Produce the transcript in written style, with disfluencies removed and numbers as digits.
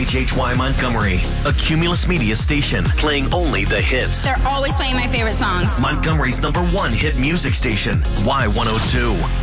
KHHY Montgomery, a Cumulus Media station playing only the hits. They're always playing my favorite songs. Montgomery's #1 hit music station, Y102.